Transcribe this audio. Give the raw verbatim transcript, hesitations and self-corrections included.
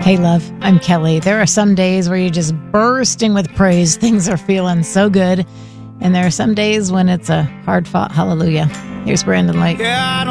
Hey, love, I'm Kelly. There are some days where you're just bursting with praise. Things are feeling so good. And there are some days when it's a hard-fought hallelujah. Here's Brandon Lake. Yeah, I don't